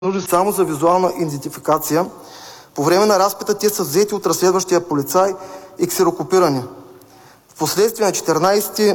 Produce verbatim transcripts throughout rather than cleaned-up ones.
нужни само за визуална идентификация. По време на разпита те са взети от разследващия полицай и ксерокопирани. Впоследствие на четиринадесети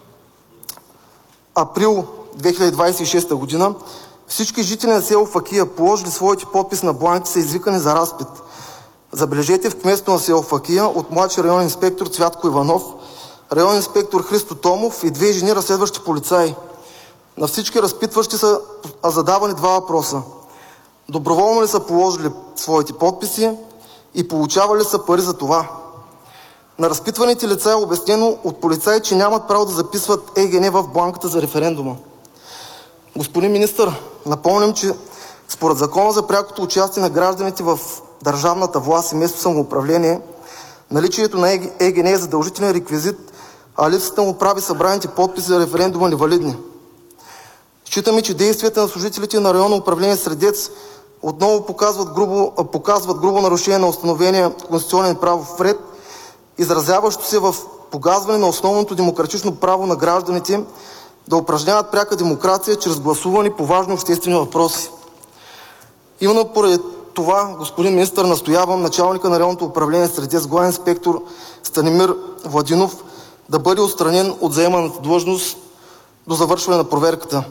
април две хиляди двадесет и шеста година всички жители на село Факия, положили своите подписи на бланки, са извикани за разпит. Забележете, в кметството на село Факия от младши районен инспектор Цвятко Иванов, районен инспектор Христо Томов и две жени разследващи полицаи. На всички разпитващи са задавани два въпроса. Доброволно ли са положили своите подписи и получавали ли са пари за това? На разпитваните лица е обяснено от полицаи, че нямат право да записват ЕГН в бланката за референдума. Господин министър, напомням, че според Закона за прякото участие на гражданите в държавната власт и местно самоуправление, наличието на ЕГН е задължителен реквизит, а липсата му прави събраните подписи за референдума невалидни. Считаме, че действията на служителите на районно управление Средец отново показват грубо, показват грубо нарушение на установения конституционен правов ред, изразяващо се в погазване на основното демократично право на гражданите да упражняват пряка демокрация чрез гласуване по важни обществени въпроси. Именно поради това, господин министър, настоявам началника на районното управление Средец, главен инспектор Станимир Владинов, да бъде отстранен от заеманата длъжност до завършване на проверката.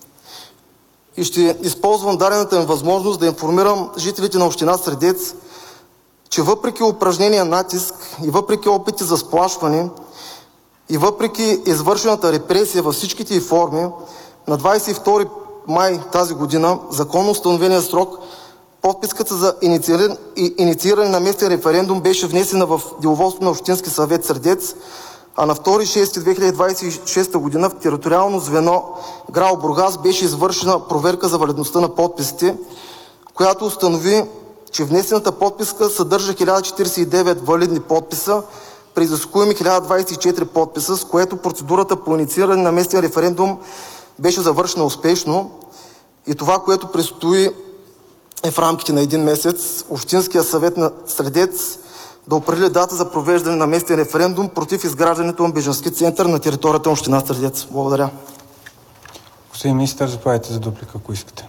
И ще използвам дадената им възможност да информирам жителите на община Средец, че въпреки упражнения натиск и въпреки опити за сплашване и въпреки извършената репресия във всичките й форми, на двадесет и втори май тази година, законно установения срок, подписката за иницииране на местен референдум беше внесена в деловодството на Общински съвет Средец, а на втори юни две хиляди двадесет и шеста година в териториално звено ГРАО Бургас беше извършена проверка за валидността на подписите, която установи, че внесената подписка съдържа хиляда четиридесет и девет валидни подписа при изискуеми хиляда двадесет и четири подписа, с което процедурата по иницииране на местен референдум беше завършена успешно. И това, което предстои, е в рамките на един месец Общинския съвет на Средец да определи дата за провеждане на местен референдум против изграждането на бежански център на територията на община Средец. Благодаря. Господин министър, заповядайте за дуплика, ако искате.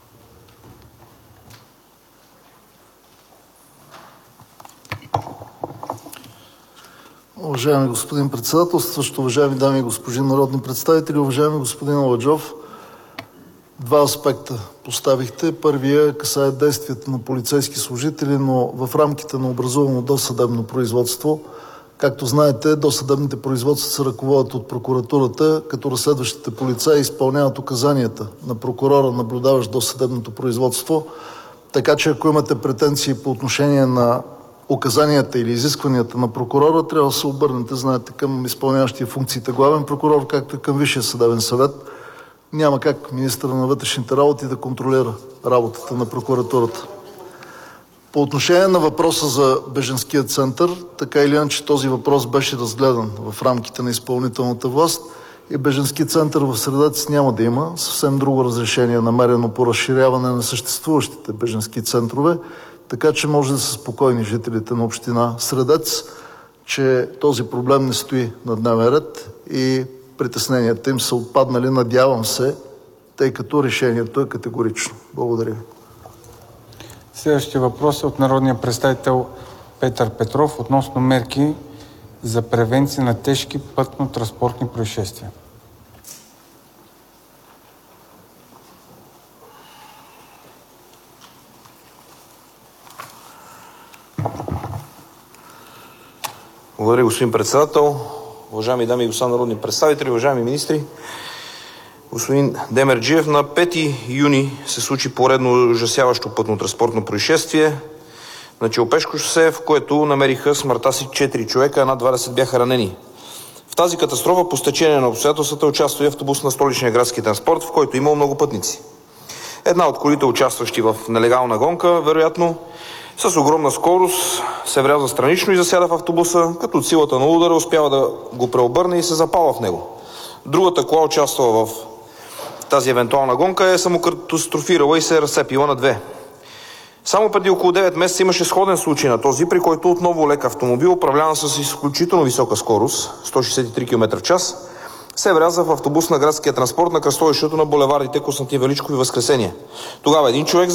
Уважаеми господин председател, също уважаеми дами и господа народни представители, уважаеми господин Аладжов, два аспекта поставихте. Първия касае действията на полицейски служители, но в рамките на образувано досъдебно производство. Както знаете, досъдебните производства се ръководят от прокуратурата, като разследващите полицаи изпълняват указанията на прокурора, наблюдаващ досъдебното производство. Така че ако имате претенции по отношение на указанията или изискванията на прокурора, трябва да се обърнете, знаете, към изпълняващия функциите главен прокурор, както и към Висшия съдебен съвет. Няма как министъра на вътрешните работи да контролира работата на прокуратурата. По отношение на въпроса за бежанския център, така или иначе този въпрос беше разгледан в рамките на изпълнителната власт и бежански център в Средец няма да има. Съвсем друго разрешение, намерено по разширяване на съществуващите бежански центрове, така че може да са спокойни жителите на община Средец, че този проблем не стои на дневен ред и притесненията им са отпаднали, надявам се, тъй като решението е категорично. Благодаря. Следващия въпрос е от народния представител Петър Петров относно мерки за превенция на тежки пътно-транспортни происшествия. Благодаря, господин председател. Уважаеми дами и господа народни представители, уважаеми министри, господин Демерджиев, на пети юни се случи поредно ужасяващо пътно-транспортно происшествие на Челопешко шосе, в което намериха смъртта си четири човека, а над двадесет бяха ранени. В тази катастрофа по стечение на обстоятелствата участва и автобус на столичния градски транспорт, в който имало много пътници. Една от колите, участващи в нелегална гонка, вероятно, с огромна скорост се вряза странично и засяда в автобуса, като от силата на удара успява да го преобърне и се запала в него. Другата кола, участвала в тази евентуална гонка, е самокатастрофирала и се е разцепила на две. Само преди около девет месеца имаше сходен случай на този, при който отново лек автомобил, управляван с изключително висока скорост, сто шейсет и три километра в час, се вряза в автобус на градския транспорт на кръстовището на булевардите Константин Величков и Възкресение. Тогава един човек